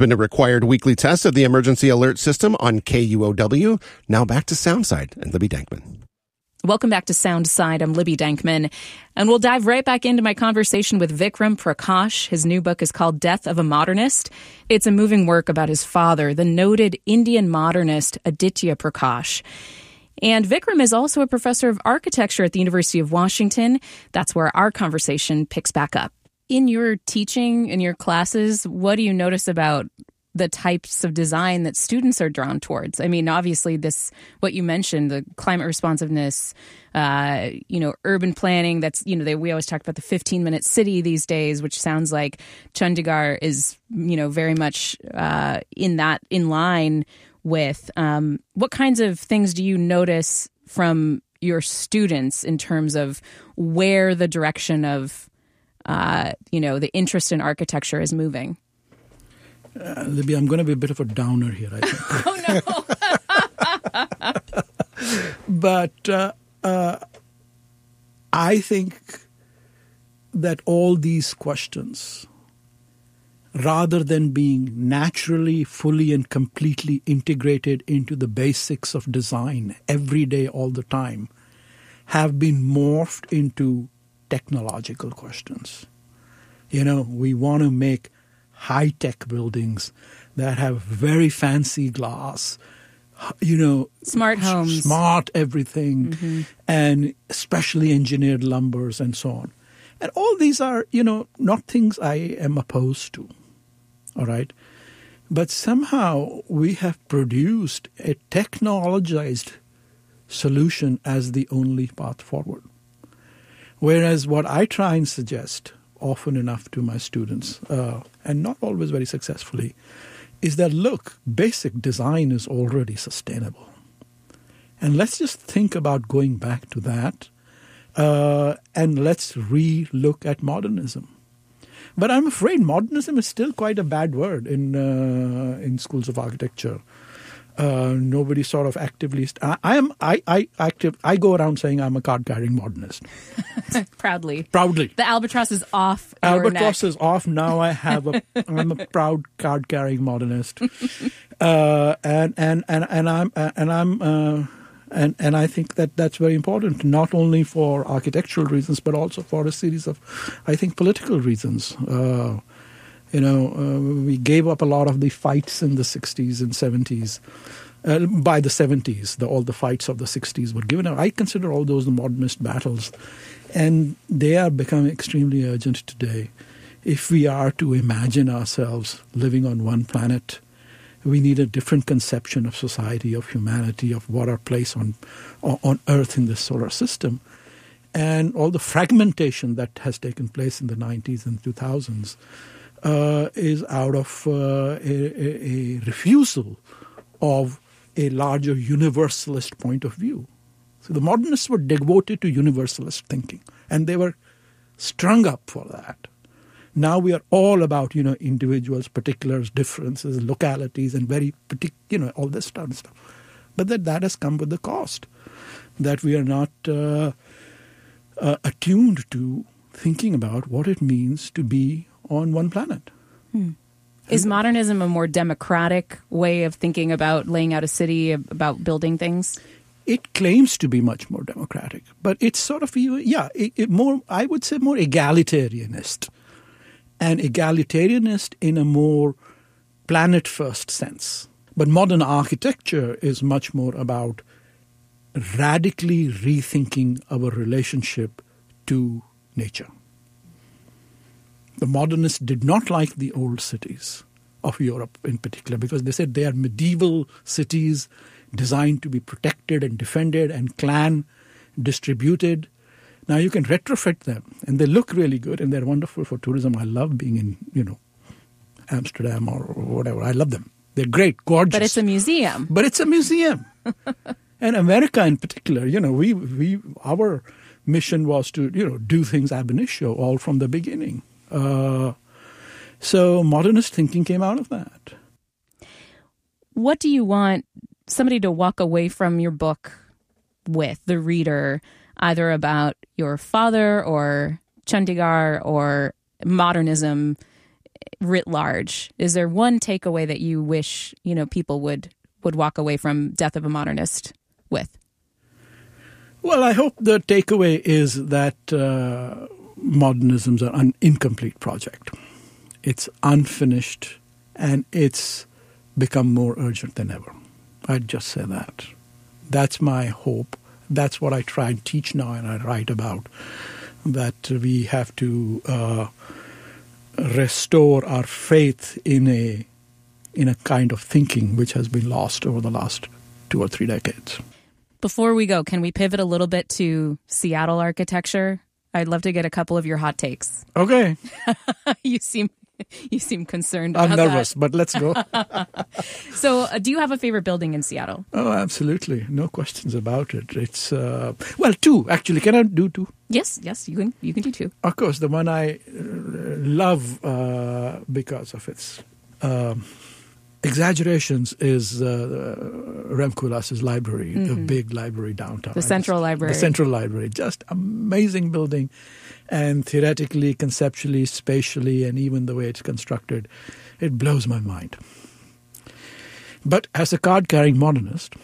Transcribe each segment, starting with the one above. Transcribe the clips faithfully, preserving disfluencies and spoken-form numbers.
been a required weekly test of the emergency alert system on K U O W. Now back to Soundside and Libby Dankman. Welcome back to Soundside. I'm Libby Dankman, and we'll dive right back into my conversation with Vikram Prakash. His new book is called Death of a Modernist. It's a moving work about his father, the noted Indian modernist Aditya Prakash. And Vikram is also a professor of architecture at the University of Washington. That's where our conversation picks back up. In your teaching, in your classes, what do you notice about the types of design that students are drawn towards? I mean, obviously, this, what you mentioned, the climate responsiveness, uh, you know, urban planning, that's, you know, they, we always talk about the fifteen-minute city these days, which sounds like Chandigarh is, you know, very much uh, in that, in line with. Um, what kinds of things do you notice from your students in terms of where the direction of, uh, you know, the interest in architecture is moving? Uh, Libby, I'm going to be a bit of a downer here, I think. Oh, no. But uh, uh, I think that all these questions, rather than being naturally, fully, and completely integrated into the basics of design every day, all the time, have been morphed into technological questions. You know, we want to make high-tech buildings that have very fancy glass, you know, smart homes, smart everything, mm-hmm. and specially engineered lumbers and so on. And all these are, you know, not things I am opposed to, all right? But somehow we have produced a technologized solution as the only path forward. Whereas what I try and suggest often enough to my students, uh, and not always very successfully, is that, look, basic design is already sustainable. And let's just think about going back to that, uh, and let's re-look at modernism. But I'm afraid modernism is still quite a bad word in uh, in schools of architecture. Uh, nobody sort of actively. St- I, I am. I. I active. I go around saying I'm a card-carrying modernist. Proudly. Proudly. The albatross is off. Your Albatross neck. is off now. I have a. I'm a proud card-carrying modernist, uh, and and and and I'm and I'm uh, and and I think that that's very important, not only for architectural reasons, but also for a series of, I think, political reasons. Uh, You know, uh, we gave up a lot of the fights in the sixties and seventies. Uh, by the seventies, the, all the fights of the sixties were given up. I consider all those the modernist battles. And they are becoming extremely urgent today. If we are to imagine ourselves living on one planet, we need a different conception of society, of humanity, of what our place on, on Earth in this solar system. And all the fragmentation that has taken place in the nineties and two thousands Uh, is out of uh, a, a, a refusal of a larger universalist point of view. So the modernists were devoted to universalist thinking, and they were strung up for that. Now we are all about, you know, individuals, particulars, differences, localities, and very particular, you know, all this kind of stuff. But that that has come with the cost, that we are not uh, uh, attuned to thinking about what it means to be on one planet. Hmm. Is modernism a more democratic way of thinking about laying out a city, about building things? It claims to be much more democratic, but it's sort of, yeah, it, it more, I would say more egalitarianist. And egalitarianist in a more planet-first sense. But modern architecture is much more about radically rethinking our relationship to nature. The modernists did not like the old cities of Europe in particular, because they said they are medieval cities designed to be protected and defended and clan distributed. Now you can retrofit them and they look really good and they're wonderful for tourism. I love being in, you know, Amsterdam or whatever. I love them. They're great, gorgeous. But it's a museum. But it's a museum. And America in particular, you know, we we our mission was to, you know, do things ab initio all from the beginning. Uh, so modernist thinking came out of that. What do you want somebody to walk away from your book with, the reader, either about your father or Chandigarh or modernism writ large? Is there one takeaway that you wish, you know, people would would walk away from Death of a Modernist with? Well, I hope the takeaway is that uh, modernisms are an incomplete project. It's unfinished, and it's become more urgent than ever. I'd just say that. That's my hope. That's what I try and teach now and I write about, that we have to uh, restore our faith in a in a kind of thinking which has been lost over the last two or three decades. Before we go, can we pivot a little bit to Seattle architecture? I'd love to get a couple of your hot takes. Okay. you seem you seem concerned about I'm nervous, that. but let's go. So uh, do you have a favorite building in Seattle? Oh, absolutely. No questions about it. It's, uh, well, two, actually. Can I do two? Yes, yes, you can you can do two. Of course, the one I uh, love uh, because of its um, exaggerations is uh, Rem Koolhaas's library, mm-hmm. the big library downtown. The Central just, Library. The Central Library. Just amazing building. And theoretically, conceptually, spatially, and even the way it's constructed, it blows my mind. But as a card-carrying modernist,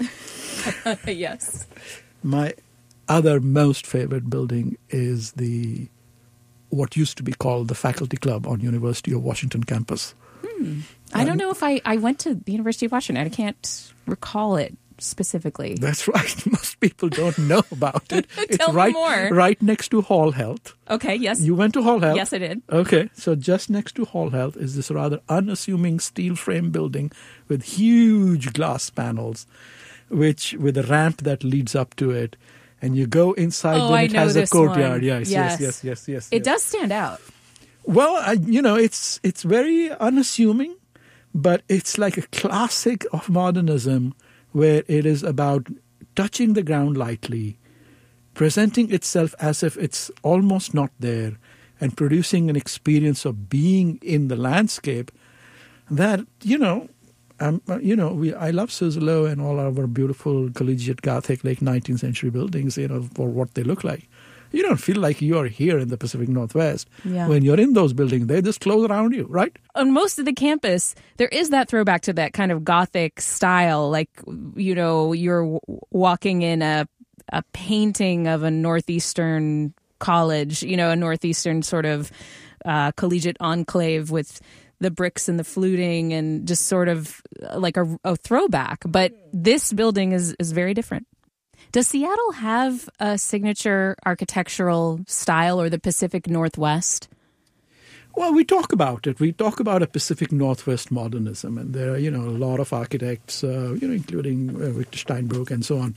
yes, my other most favorite building is the what used to be called the Faculty Club on University of Washington campus. Hmm. I don't know if I, I went to the University of Washington. I can't recall it specifically. That's right. Most people don't know about it. Tell it's me right, more. right next to Hall Health. Okay, yes. You went to Hall Health? Yes, I did. Okay, so just next to Hall Health is this rather unassuming steel frame building with huge glass panels, which with a ramp that leads up to it. And you go inside, oh, then I it know has a this courtyard. One. Yes, yes, yes, yes, yes, yes. It yes. does stand out. Well, I, you know, it's it's very unassuming, but it's like a classic of modernism where it is about touching the ground lightly, presenting itself as if it's almost not there, and producing an experience of being in the landscape that, you know, um, you know, we I love Suzzallo and all our beautiful collegiate Gothic late nineteenth century buildings, you know, for what they look like. You don't feel like you are here in the Pacific Northwest. Yeah. When you're in those buildings, they just close around you, right? On most of the campus, there is that throwback to that kind of Gothic style. Like, you know, you're w- walking in a a painting of a Northeastern college, you know, a Northeastern sort of uh, collegiate enclave with the bricks and the fluting and just sort of like a, a throwback. But this building is, is very different. Does Seattle have a signature architectural style, or the Pacific Northwest? Well, we talk about it. We talk about a Pacific Northwest modernism, and there are, you know, a lot of architects, uh, you know, including uh, Victor Steinbruch and so on,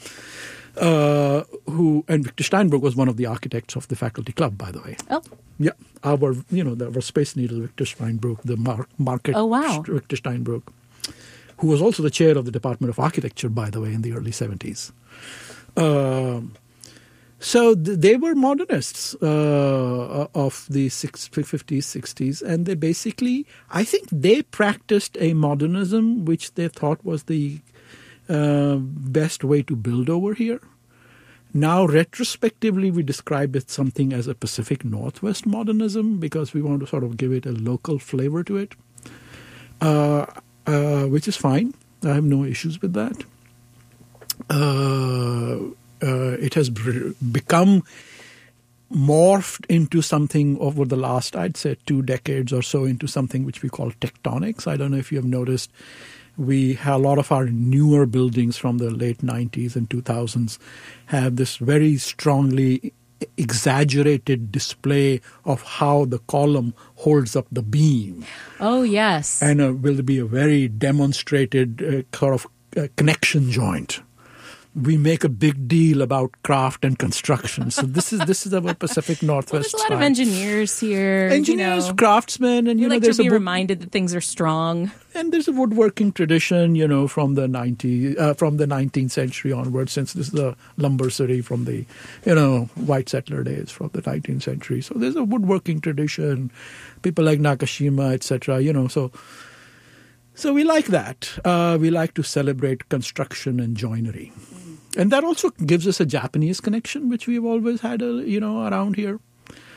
uh, who, and Victor Steinbruch was one of the architects of the Faculty Club, by the way. Oh. Yeah, our, you know, the, our Space Needle, Victor Steinbruch, the mar- market, oh, wow. Victor Steinbruch, who was also the chair of the Department of Architecture, by the way, in the early seventies. Uh, so th- they were modernists uh, of the fifties, sixties, and they basically, I think they practiced a modernism which they thought was the uh, best way to build over here. Now, retrospectively, we describe it something as a Pacific Northwest modernism because we want to sort of give it a local flavor to it, uh, uh, which is fine. I have no issues with that. Uh, uh, it has b- become morphed into something over the last, I'd say, two decades or so, into something which we call tectonics. I don't know if you have noticed, we have a lot of our newer buildings from the late nineties and two thousands have this very strongly exaggerated display of how the column holds up the beam. Oh, yes. And uh, will be a very demonstrated uh, sort of uh, connection joint. We make a big deal about craft and construction. So this is this is our Pacific Northwest. Well, there's a lot style. of engineers here. Engineers, you know. craftsmen, and you we know, like there's to be a wood- reminded that things are strong. and there's a woodworking tradition, you know, from the ninety uh, from the nineteenth century onwards. Since this is a lumber city from the, you know, white settler days from the nineteenth century, so there's a woodworking tradition. People like Nakashima, et cetera. You know, so. So we like that. Uh, we like to celebrate construction and joinery. And that also gives us a Japanese connection, which we've always had, a, you know, around here.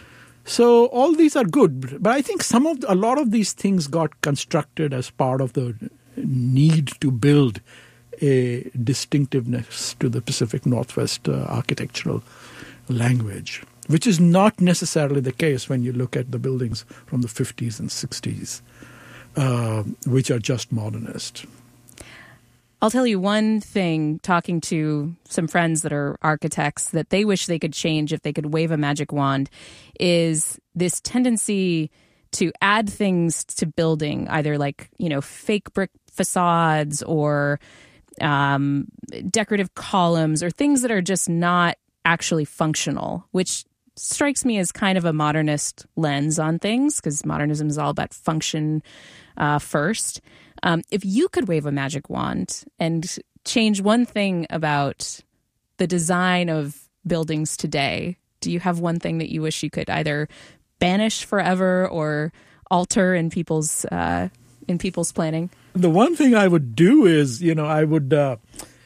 So all these are good, but I think some of the, a lot of these things got constructed as part of the need to build a distinctiveness to the Pacific Northwest uh, architectural language, which is not necessarily the case when you look at the buildings from the fifties and sixties, uh, which are just modernist. I'll tell you one thing, talking to some friends that are architects, that they wish they could change if they could wave a magic wand, is this tendency to add things to building, either like, you know, fake brick facades or um, decorative columns or things that are just not actually functional, which strikes me as kind of a modernist lens on things, because modernism is all about function uh, first. Um, if you could wave a magic wand and change one thing about the design of buildings today, do you have one thing that you wish you could either banish forever or alter in people's uh, in people's planning? The one thing I would do is, you know, I would uh,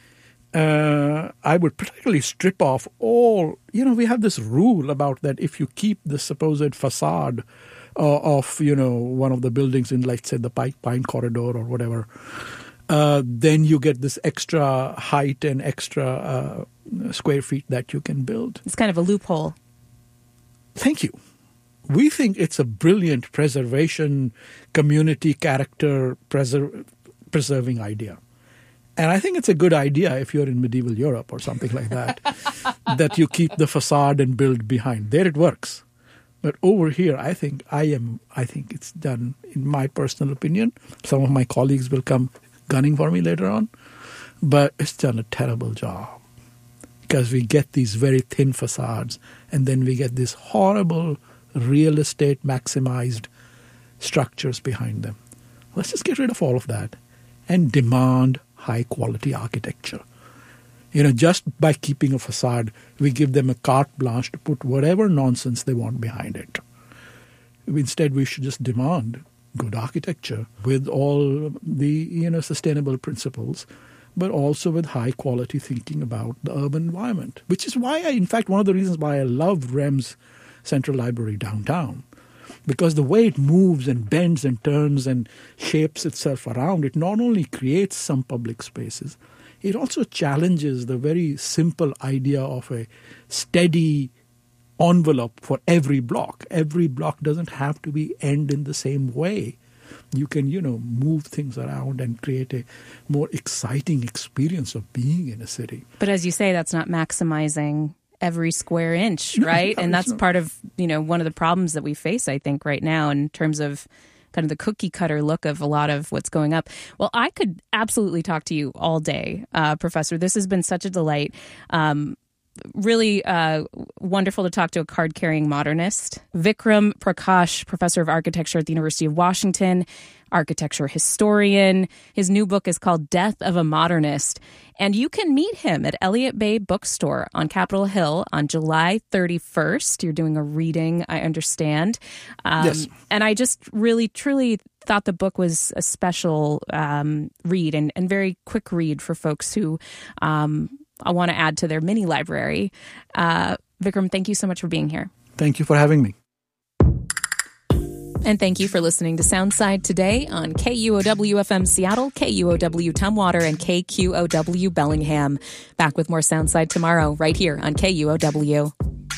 uh, I would particularly strip off all. You know, we have this rule about that if you keep the supposed facade Uh, of, you know, one of the buildings in, like, say, the Pine, Pine Corridor or whatever, uh, then you get this extra height and extra uh, square feet that you can build. It's kind of a loophole. Thank you. We think it's a brilliant preservation, community character preser- preserving idea. And I think it's a good idea if you're in medieval Europe or something like that, that you keep the facade and build behind. There it works. But over here, I think I am. I think it's done, in my personal opinion. Some of my colleagues will come gunning for me later on, but it's done a terrible job because we get these very thin facades, and then we get these horrible real estate maximized structures behind them. Let's just get rid of all of that and demand high quality architecture. You know, just by keeping a facade, we give them a carte blanche to put whatever nonsense they want behind it. Instead, we should just demand good architecture with all the, you know, sustainable principles, but also with high quality thinking about the urban environment, which is why I, in fact, one of the reasons why I love R E M's Central Library downtown, because the way it moves and bends and turns and shapes itself around, it not only creates some public spaces, it also challenges the very simple idea of a steady envelope for every block. Every block doesn't have to be end in the same way. You can, you know, move things around and create a more exciting experience of being in a city. But as you say, that's not maximizing every square inch, right? No, and that's not. part of, you know, one of the problems that we face, I think, right now in terms of kind of the cookie cutter look of a lot of what's going up. Well, I could absolutely talk to you all day, uh, Professor. This has been such a delight. Um, really uh, wonderful to talk to a card-carrying modernist. Vikram Prakash, professor of architecture at the University of Washington, architecture historian. His new book is called Death of a Modernist. And you can meet him at Elliott Bay Bookstore on Capitol Hill on July thirty-first. You're doing a reading, I understand. Um, yes. And I just really, truly thought the book was a special um, read and, and very quick read for folks who um, I want to add to their mini library. Uh, Vikram, thank you so much for being here. Thank you for having me. And thank you for listening to Soundside today on K U O W F M Seattle, K U O W Tumwater, and K Q O W Bellingham. Back with more Soundside tomorrow, right here on K U O W.